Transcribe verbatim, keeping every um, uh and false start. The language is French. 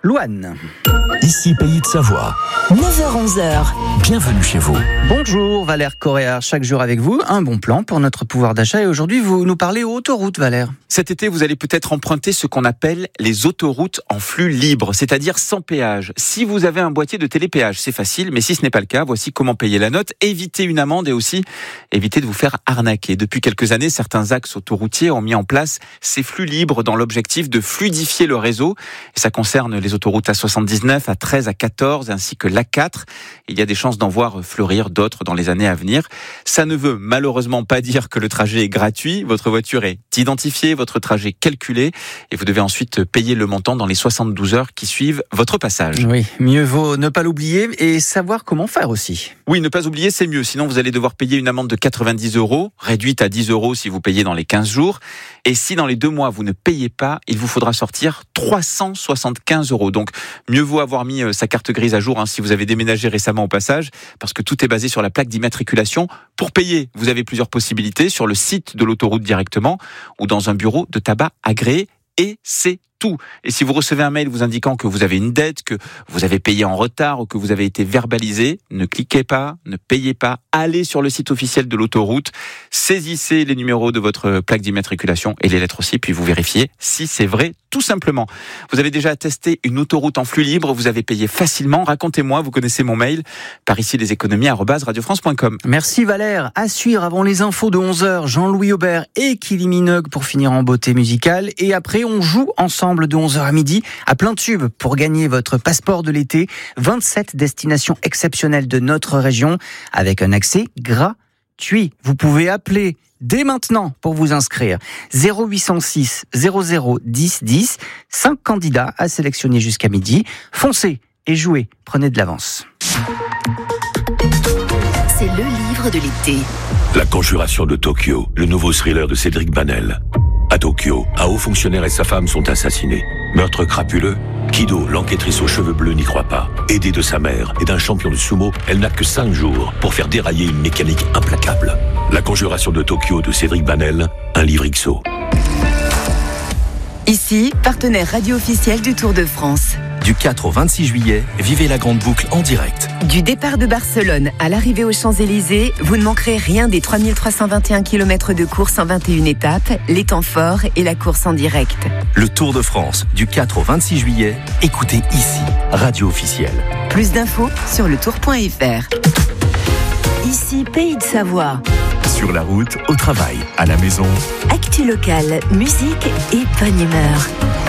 Louane. Ici Pays de Savoie. neuf heures onze heures. Bienvenue chez vous. Bonjour Valère Correa, chaque jour avec vous, un bon plan pour notre pouvoir d'achat. Et aujourd'hui, vous nous parlez autoroute, Valère. Cet été, vous allez peut-être emprunter ce qu'on appelle les autoroutes en flux libre, c'est-à-dire sans péage. Si vous avez un boîtier de télépéage, c'est facile, mais si ce n'est pas le cas, voici comment payer la note, éviter une amende et aussi éviter de vous faire arnaquer. Depuis quelques années, certains axes autoroutiers ont mis en place ces flux libres dans l'objectif de fluidifier le réseau. Et ça concerne les autoroutes A soixante-dix-neuf, A treize, A quatorze ainsi que l'A quatre. Il y a des chances d'en voir fleurir d'autres dans les années à venir. Ça ne veut malheureusement pas dire que le trajet est gratuit. Votre voiture est identifiée, votre trajet calculé et vous devez ensuite payer le montant dans les soixante-douze heures qui suivent votre passage. Oui, mieux vaut ne pas l'oublier et savoir comment faire aussi. Oui, ne pas oublier, c'est mieux. Sinon, vous allez devoir payer une amende de quatre-vingt-dix euros, réduite à dix euros si vous payez dans les quinze jours. Et si dans les deux mois, vous ne payez pas, il vous faudra sortir trois cent soixante-quinze euros. Donc, mieux vaut avoir mis sa carte grise à jour hein, si vous avez déménagé récemment au passage, parce que tout est basé sur la plaque d'immatriculation. Pour payer, vous avez plusieurs possibilités sur le site de l'autoroute directement ou dans un bureau de tabac agréé. Et c'est tout. Et si vous recevez un mail vous indiquant que vous avez une dette, que vous avez payé en retard ou que vous avez été verbalisé, ne cliquez pas, ne payez pas, allez sur le site officiel de l'autoroute, saisissez les numéros de votre plaque d'immatriculation et les lettres aussi, puis vous vérifiez si c'est vrai, tout simplement. Vous avez déjà testé une autoroute en flux libre, vous avez payé facilement, racontez-moi, vous connaissez mon mail, par ici les économies arobase radio france point com. Merci Valère. À suivre avant les infos de onze heures, Jean-Louis Aubert et Kylie Minogue pour finir en beauté musicale. Et après, on joue ensemble de onze heures à midi à plein tube pour gagner votre passeport de l'été. vingt-sept destinations exceptionnelles de notre région avec un accès gratuit. Vous pouvez appeler dès maintenant pour vous inscrire. zéro huit cent six zéro zéro dix dix. Cinq candidats à sélectionner jusqu'à midi. Foncez et jouez. Prenez de l'avance. C'est le livre de l'été. La Conjuration de Tokyo, le nouveau thriller de Cédric Banel. À Tokyo, un haut fonctionnaire et sa femme sont assassinés. Meurtre crapuleux, Kido, l'enquêtrice aux cheveux bleus, n'y croit pas. Aidée de sa mère et d'un champion de sumo, elle n'a que cinq jours pour faire dérailler une mécanique implacable. La Conjuration de Tokyo de Cédric Banel, un livre X O. Ici, partenaire radio officiel du Tour de France. Du quatre au vingt-six juillet, vivez la grande boucle en direct. Du départ de Barcelone à l'arrivée aux Champs-Élysées, vous ne manquerez rien des trois mille trois cent vingt et un kilomètres de course en vingt et une étapes, les temps forts et la course en direct. Le Tour de France, du quatre au vingt-six juillet, écoutez ici, radio officielle. Plus d'infos sur le tour point f r. Ici, Pays de Savoie. Sur la route, au travail, à la maison. Actu locale, musique et bonne humeur.